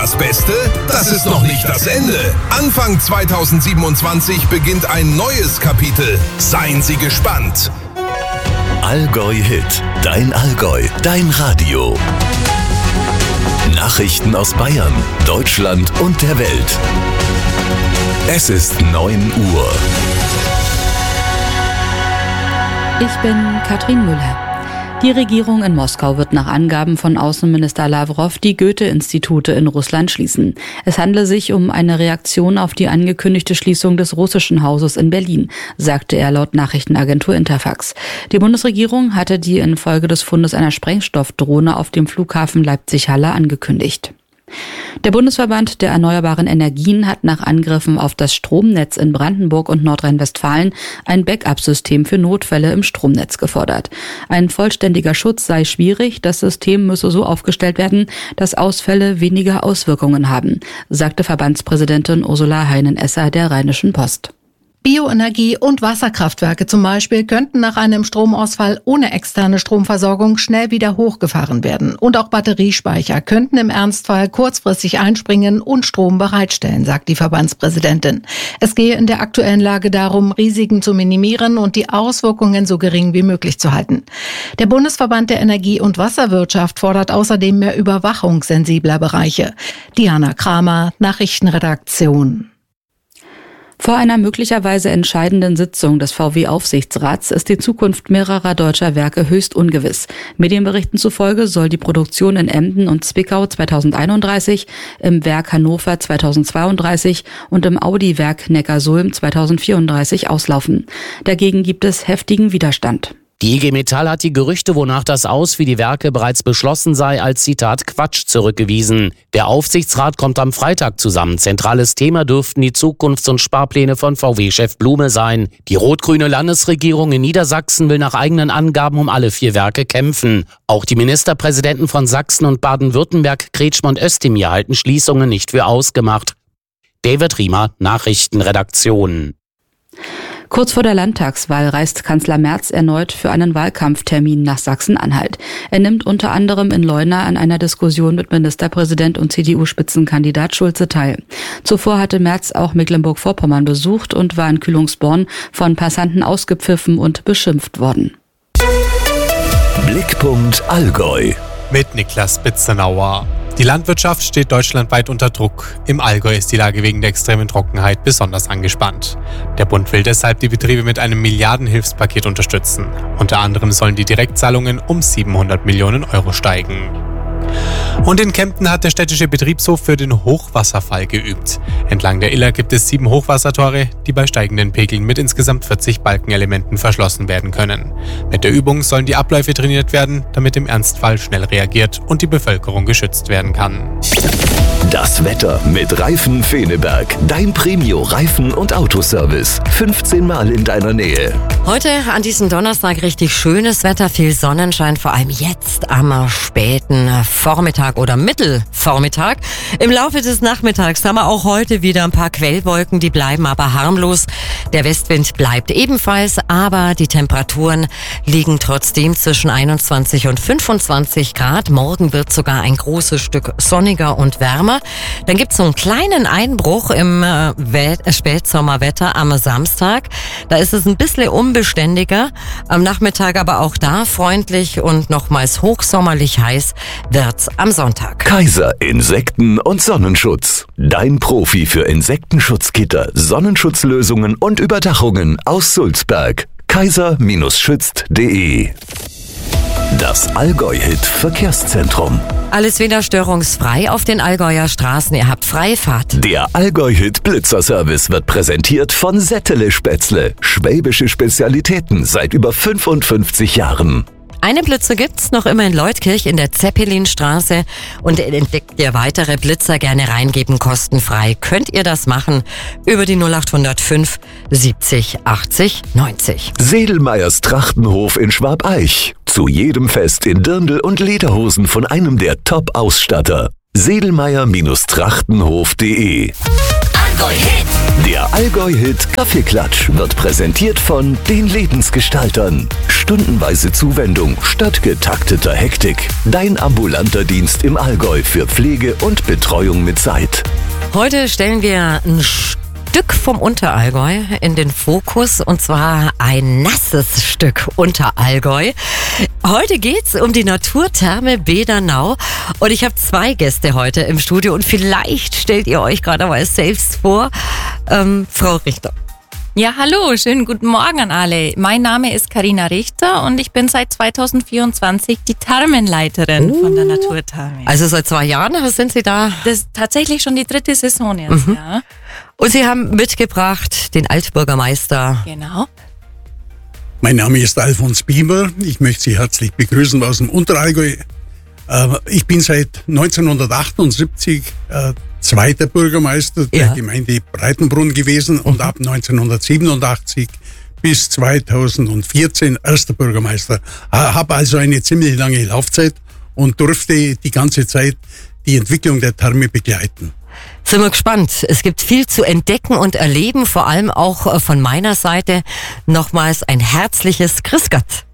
Das Beste, das ist noch nicht das Ende. Anfang 2027 beginnt ein neues Kapitel. Seien Sie gespannt. Allgäu Hit, dein Allgäu, dein Radio. Nachrichten aus Bayern, Deutschland und der Welt. Es ist 9 Uhr. Ich bin Katrin Müller. Die Regierung in Moskau wird nach Angaben von Außenminister Lawrow die Goethe-Institute in Russland schließen. Es handle sich um eine Reaktion auf die angekündigte Schließung des russischen Hauses in Berlin, sagte er laut Nachrichtenagentur Interfax. Die Bundesregierung hatte die infolge des Fundes einer Sprengstoffdrohne auf dem Flughafen Leipzig-Halle angekündigt. Der Bundesverband der erneuerbaren Energien hat nach Angriffen auf das Stromnetz in Brandenburg und Nordrhein-Westfalen ein Backup-System für Notfälle im Stromnetz gefordert. Ein vollständiger Schutz sei schwierig, das System müsse so aufgestellt werden, dass Ausfälle weniger Auswirkungen haben, sagte Verbandspräsidentin Ursula Heinen-Esser der Rheinischen Post. Bioenergie- und Wasserkraftwerke zum Beispiel könnten nach einem Stromausfall ohne externe Stromversorgung schnell wieder hochgefahren werden. Und auch Batteriespeicher könnten im Ernstfall kurzfristig einspringen und Strom bereitstellen, sagt die Verbandspräsidentin. Es gehe in der aktuellen Lage darum, Risiken zu minimieren und die Auswirkungen so gering wie möglich zu halten. Der Bundesverband der Energie- und Wasserwirtschaft fordert außerdem mehr Überwachung sensibler Bereiche. Diana Kramer, Nachrichtenredaktion. Vor einer möglicherweise entscheidenden Sitzung des VW-Aufsichtsrats ist die Zukunft mehrerer deutscher Werke höchst ungewiss. Medienberichten zufolge soll die Produktion in Emden und Zwickau 2031, im Werk Hannover 2032 und im Audi-Werk Neckarsulm 2034 auslaufen. Dagegen gibt es heftigen Widerstand. Die IG Metall hat die Gerüchte, wonach das Aus für die Werke bereits beschlossen sei, als Zitat Quatsch zurückgewiesen. Der Aufsichtsrat kommt am Freitag zusammen. Zentrales Thema dürften die Zukunfts- und Sparpläne von VW-Chef Blume sein. Die rot-grüne Landesregierung in Niedersachsen will nach eigenen Angaben um alle 4 Werke kämpfen. Auch die Ministerpräsidenten von Sachsen und Baden-Württemberg, Kretschmer und Özdemir, halten Schließungen nicht für ausgemacht. David Riemer, Nachrichtenredaktion. Kurz vor der Landtagswahl reist Kanzler Merz erneut für einen Wahlkampftermin nach Sachsen-Anhalt. Er nimmt unter anderem in Leuna an einer Diskussion mit Ministerpräsident und CDU-Spitzenkandidat Schulze teil. Zuvor hatte Merz auch Mecklenburg-Vorpommern besucht und war in Kühlungsborn von Passanten ausgepfiffen und beschimpft worden. Blickpunkt Allgäu. Mit Niklas Bitzenauer. Die Landwirtschaft steht deutschlandweit unter Druck. Im Allgäu ist die Lage wegen der extremen Trockenheit besonders angespannt. Der Bund will deshalb die Betriebe mit einem Milliardenhilfspaket unterstützen. Unter anderem sollen die Direktzahlungen um 700 Millionen Euro steigen. Und in Kempten hat der städtische Betriebshof für den Hochwasserfall geübt. Entlang der Iller gibt es 7 Hochwassertore, die bei steigenden Pegeln mit insgesamt 40 Balkenelementen verschlossen werden können. Mit der Übung sollen die Abläufe trainiert werden, damit im Ernstfall schnell reagiert und die Bevölkerung geschützt werden kann. Das Wetter mit Reifen Feneberg. Dein Premio-Reifen- und Autoservice. 15 Mal in deiner Nähe. Heute an diesem Donnerstag richtig schönes Wetter, viel Sonnenschein, vor allem jetzt am späten Vormittag oder Mittelvormittag. Im Laufe des Nachmittags haben wir auch heute wieder ein paar Quellwolken, die bleiben aber harmlos. Der Westwind bleibt ebenfalls, aber die Temperaturen liegen trotzdem zwischen 21 und 25 Grad. Morgen wird sogar ein großes Stück sonniger und wärmer. Dann gibt es so einen kleinen Einbruch im Spätsommerwetter am Samstag. Da ist es ein bisschen unbeständiger. Am Nachmittag aber auch da freundlich und nochmals hochsommerlich heiß wird's am Sonntag. Kaiser Insekten- und Sonnenschutz. Dein Profi für Insektenschutzgitter, Sonnenschutzlösungen und Überdachungen aus Sulzberg. kaiser-schützt.de. Das Allgäu-Hit-Verkehrszentrum. Alles wieder störungsfrei auf den Allgäuer Straßen. Ihr habt Freifahrt. Der Allgäu-Hit-Blitzerservice wird präsentiert von Settele Spätzle. Schwäbische Spezialitäten seit über 55 Jahren. Eine Blitze gibt's noch immer in Leutkirch in der Zeppelinstraße und entdeckt ihr weitere Blitzer gerne reingeben, kostenfrei. Könnt ihr das machen über die 0805 70 80 90. Sedelmeyers Trachtenhof in Schwabeich. Zu jedem Fest in Dirndl und Lederhosen von einem der Top-Ausstatter. Sedelmeyer-Trachtenhof.de. Allgäu Hit. Der Allgäu-Hit Kaffeeklatsch wird präsentiert von den Lebensgestaltern. Stundenweise Zuwendung statt getakteter Hektik. Dein ambulanter Dienst im Allgäu für Pflege und Betreuung mit Zeit. Heute stellen wir ein Stück vom Unterallgäu in den Fokus, und zwar ein nasses Stück Unterallgäu. Heute geht's um die Naturtherme Bedernau und ich habe 2 Gäste heute im Studio und vielleicht stellt ihr euch gerade mal selbst vor. Frau Richter. Ja, hallo, schönen guten Morgen an alle. Mein Name ist Carina Richter und ich bin seit 2024 die Thermenleiterin von der Naturtherme. Also seit 2 Jahren sind Sie da? Das ist tatsächlich schon die 3. Saison jetzt, ja. Und Sie haben mitgebracht den Altbürgermeister. Genau. Mein Name ist Alfons Bieber. Ich möchte Sie herzlich begrüßen aus dem Unterallgäu. Ich bin seit 1978 zweiter Bürgermeister der Gemeinde Breitenbrunn gewesen und ab 1987 bis 2014 erster Bürgermeister. Habe also eine ziemlich lange Laufzeit und durfte die ganze Zeit die Entwicklung der Therme begleiten. Sind wir gespannt. Es gibt viel zu entdecken und erleben, vor allem auch von meiner Seite nochmals ein herzliches Grüß Gott.